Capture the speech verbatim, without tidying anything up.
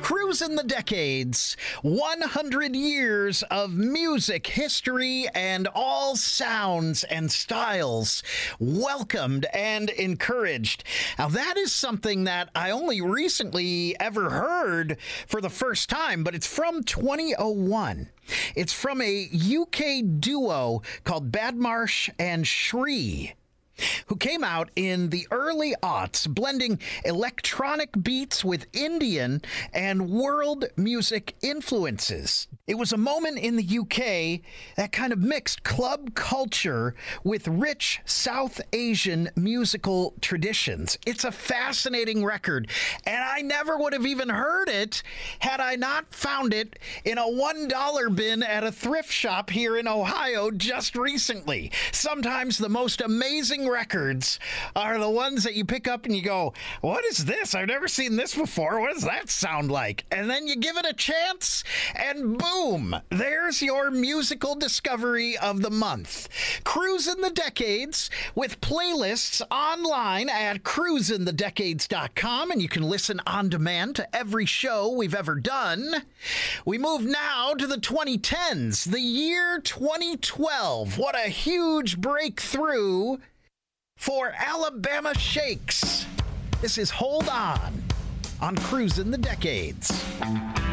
Cruising the Decades, one hundred years of music, history, and all sounds and styles welcomed and encouraged. Now, that is something that I only recently ever heard for the first time, but it's from twenty oh one. It's from a U K duo called Badmarsh and Shree, who came out in the early aughts, blending electronic beats with Indian and world music influences. It was a moment in the U K that kind of mixed club culture with rich South Asian musical traditions. It's a fascinating record, and I never would have even heard it had I not found it in a one dollar bin at a thrift shop here in Ohio just recently. Sometimes the most amazing records are the ones that you pick up and you go, what is this? I've never seen this before. What does that sound like? And then you give it a chance, and boom, there's your musical discovery of the month. Cruising the Decades with playlists online at cruising the decades dot com, and you can listen on demand to every show we've ever done. We move now to the twenty tens, the year twenty twelve. What a huge breakthrough for Alabama Shakes. This is Hold On on Cruising the Decades.